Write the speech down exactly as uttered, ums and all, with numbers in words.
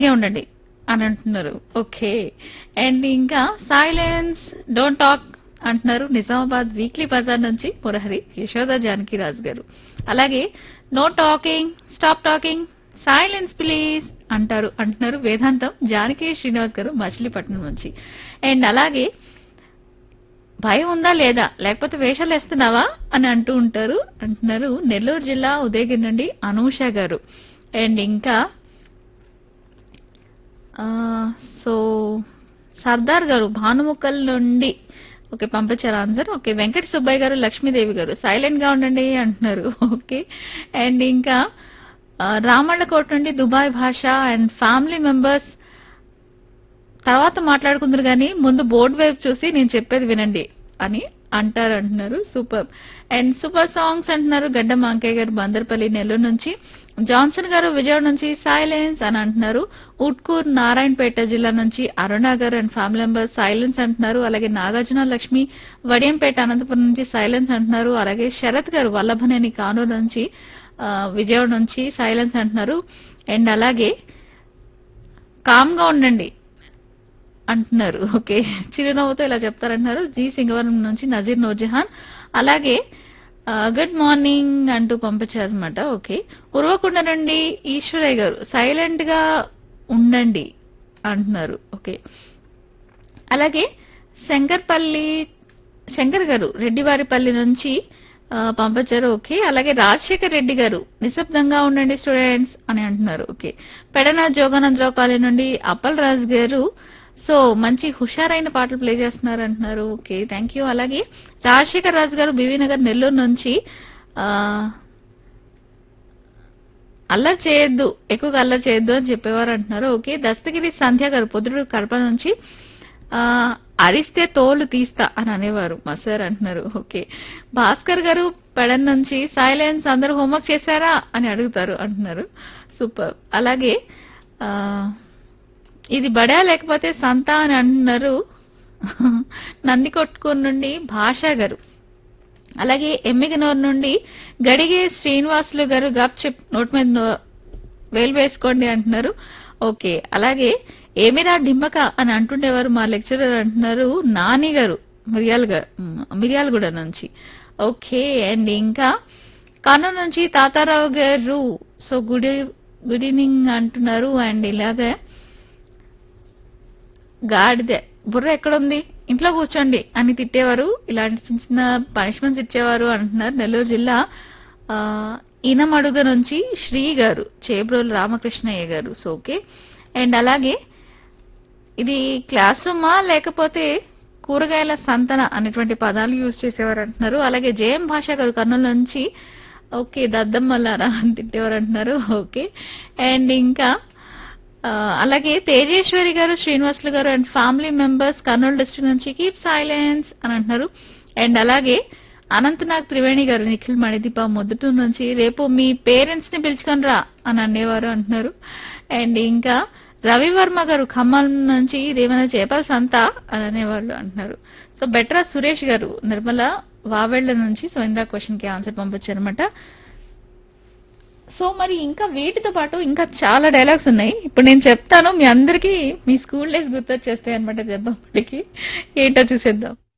ఉండండి అని అంటున్నారు. ఓకే. అండ్ ఇంకా సైలెన్స్ డోంట్ టాక్ అంటున్నారు నిజామాబాద్ వీక్లీ బజార్ నుంచి మురహరి యశోద జానకి రాజు గారు. అలాగే no talking stop talking silence please అంటారు అంటున్నారు వేదాంతం జానకి శ్రీనివాస్ గారు మచిలీపట్నం నుంచి. అండ్ అలాగే భయం ఉందా లేదా లేకపోతే వేషాలు వేస్తున్నావా అని అంటూ ఉంటారు అంటున్నారు నెల్లూరు జిల్లా ఉదయగిరి నుండి అనూష గారు. అండ్ ఇంకా ఆ, సో సర్దార్ గారు భానుముక్కల్ నుండి ఓకే పంపించారు ఆన్సర్. ఓకే. వెంకట సుబ్బయ్య గారు లక్ష్మీదేవి గారు సైలెంట్ గా ఉండండి అంటున్నారు. ఓకే. అండ్ ఇంకా ఆ, రామళ్ళకోట నుండి దుబాయ్ భాష అండ్ ఫ్యామిలీ మెంబర్స్ తర్వాత మాట్లాడుకుందరు కానీ ముందు బోర్డు వైపు చూసి నేను చెప్పేది వినండి అని అంటారు అంటున్నారు. సూపర్. అండ్ సూపర్ సాంగ్స్ అంటున్నారు గడ్డ మాంకయ్య గారు బందర్పల్లి నెల్లూరు నుంచి. జాన్సన్ గారు విజయవాడ నుంచి సైలెన్స్ అని అంటున్నారు. ఉట్కూర్ నారాయణపేట జిల్లా నుంచి అరుణ గారు అండ్ ఫ్యామిలీ మెంబర్స్ సైలెన్స్ అంటున్నారు. అలాగే నాగార్జున లక్ష్మి వడియంపేట అనంతపురం నుంచి సైలెన్స్ అంటున్నారు. అలాగే శరత్ గారు వల్లభనేని కానూరు నుంచి ఆ, విజయవాడ నుంచి సైలెన్స్ అంటున్నారు. అండ్ అలాగే కామ్ గా ఉండండి అంటున్నారు. ఓకే. చిరునవ్వుతో ఇలా చెప్తారంటున్నారు జీ సింగవరం నుంచి నజీర్ నూర్జహాన్. అలాగే గుడ్ మార్నింగ్ అంటూ పంపించారనమాట. ఓకే. ఉరవకొండ నుండి ఈశ్వరయ్య గారు సైలెంట్ గా ఉండండి అంటున్నారు. ఓకే. అలాగే శంకర్పల్లి శంకర్ గారు రెడ్డివారిపల్లి నుంచి ఆ, పంపించారు. ఓకే. అలాగే రాజశేఖర్ రెడ్డి గారు నిశ్శబ్దంగా ఉండండి స్టూడెంట్స్ అని అంటున్నారు. ఓకే. పెడన జోగానందరావు కాలేజ్ నుండి అప్పల్ రాజు గారు సో మంచి హుషారైన పాటలు ప్లే చేస్తున్నారు అంటున్నారు. ఓకే. Thank you. అలాగే రాజశేఖర్ రాజు గారు బీవీ నగర్ నెల్లూరు నుంచి ఆ అల్లరి చేయొద్దు ఎక్కువగా అల్లరి చేయొద్దు అని చెప్పేవారు అంటున్నారు. ఓకే. దస్తగిరి సంధ్య గారు పొద్దుడు కడప నుంచి ఆ అరిస్తే తోలు తీస్తా అని అనేవారు మా సార్ అంటున్నారు. ఓకే. భాస్కర్ గారు పెడన్ నుంచి సైలెన్స్ అందరూ హోంవర్క్ చేశారా అని అడుగుతారు అంటున్నారు. సూపర్. అలాగే ఆ ఇది బడా లేకపోతే సంత అని అంటున్నారు నందికొట్కూరు నుండి భాషా గారు. అలాగే ఎమ్మిగనూరు నుండి గడిగే శ్రీనివాసులు గారు గప్ చెప్ నోట్ మీద నో- వేలు వేసుకోండి అంటున్నారు. ఓకే. అలాగే ఏమిరా డిమ్మక అని అంటుండేవారు మా లెక్చరర్ అంటున్నారు నాని గారు మిర్యాలగ మిర్యాలగూడ నుంచి. ఓకే. అండ్ ఇంకా కర్నూలు నుంచి తాతారావు గారు సో గుడ్ గుడ్ ఈవినింగ్ అంటున్నారు. అండ్ ఇలాగే గాడిద బుర్ర ఎక్కడుంది ఇంట్లో కూర్చోండి అని తిట్టేవారు ఇలాంటి చిన్న చిన్న పనిష్మెంట్స్ ఇచ్చేవారు అంటున్నారు నెల్లూరు జిల్లా ఆ, ఇనమడుగ నుంచి శ్రీ గారు చేబ్రోలు రామకృష్ణయ్య గారు. So okay. అండ్ అలాగే ఇది క్లాస్ రూమా లేకపోతే కూరగాయల సంతన అనేటువంటి పదాలు యూజ్ చేసేవారు అంటున్నారు. అలాగే జేఎం భాష గారు కర్నూలు నుంచి ఓకే దద్దమ్మలారా అని తిట్టేవారు అంటున్నారు. ఓకే. అండ్ ఇంకా ఆ, అలాగే తేజేశ్వరి గారు శ్రీనివాసులు గారు and family members Kurnool district నుంచి కీప్ సైలెన్స్ అని అంటున్నారు. అండ్ అలాగే అనంతనాగ్ త్రివేణి గారు నిఖిల్ మణిదీప మొదటి నుంచి రేపు మీ పేరెంట్స్ ని పిలుచుకొని రా అని అనేవారు అంటున్నారు. అండ్ ఇంకా రవివర్మ గారు ఖమ్మం నుంచి ఇదేమైనా చేపల సంత అని అనేవాళ్ళు అంటున్నారు. సో బెటరా సురేష్ గారు నిర్మల వావెళ్ల నుంచి సో ఇందా క్వశ్చన్ కి ఆన్సర్ పంపించారనమాట. సో మరి ఇంకా వీటితో పాటు ఇంకా చాలా డైలాగ్స్ ఉన్నాయి. ఇప్పుడు నేను చెప్తాను మీ అందరికి మీ స్కూల్ డేస్ గుర్తొచ్చేస్తాయి అనమాట. చెప్పప్పటికి ఏంటో చూసేద్దాం.